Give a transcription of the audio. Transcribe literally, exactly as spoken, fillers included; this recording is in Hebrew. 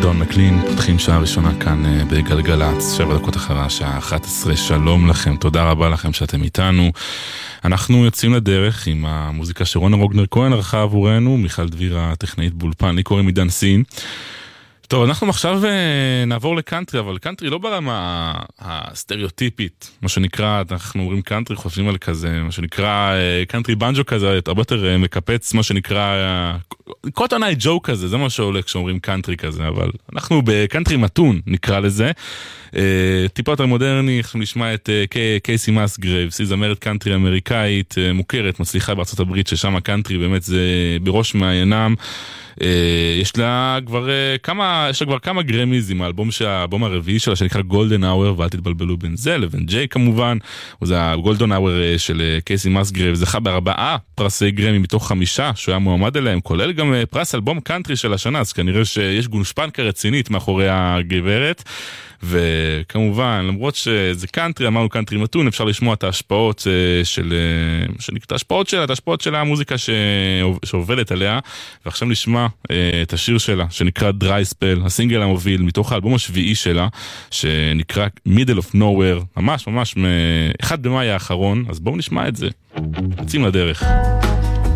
דון מקלין, פותחים שעה ראשונה כאן בגלגלץ, שבע דקות אחרי השעה אחת עשרה. שלום לכם, תודה רבה לכם שאתם איתנו. אנחנו יוצאים לדרך עם המוזיקה שרונה רוגנר כהן ערכה עבורנו, מיכל דביר הטכנאית באולפן, לי קוראים עידן סין. טוב, אנחנו עכשיו נעבור לקאנטרי, אבל קאנטרי לא ברמה הסטריאוטיפית, מה שנקרא, אנחנו אומרים קאנטרי, חושבים על כזה, מה שנקרא קאנטרי בנג'ו כזה, הרבה יותר מקפץ, מה שנקרא קוטון איי ג'ו כזה, זה מה שעולה כשאומרים קאנטרי כזה, אבל אנחנו בקאנטרי מתון נקרא לזה, טיפה יותר מודרני. אנחנו נשמע את קייסי מסגרייבס, היא זמרת קאנטרי אמריקאית מוכרת, מצליחה בארצות הברית, ששם הקאנטרי באמת זה בראש מעיינם. יש לה כבר כמה, יש לה כבר כמה גרמיז עם האלבום, שהאלבום הרביעי שלה שנקרא גולדן אאואר, ואל תתבלבלו בין זה לבין ג'יי כמובן, וזה הגולדן אאואר של קייסי מסגרייב, זכה בארבעה פרסי גרמי מתוך חמישה שהוא היה מועמד אליהם, כולל גם פרס אלבום קאנטרי של השנה, אז כנראה שיש גונשפנקה רצינית מאחורי הגברת. וכמובן, למרות שזה קאנטרי, אמרנו קאנטרי מתון, אפשר לשמוע את ההשפעות של, את ההשפעות שלה, את ההשפעות של המוזיקה שעובדת עליה, ועכשיו נשמע את השיר שלה, שנקרא Dry Spell, הסינגל המוביל, מתוך האלבום השביעי שלה, שנקרא Middle of Nowhere, ממש ממש אחד במאי האחרון, אז בואו נשמע את זה. יוצאים לדרך.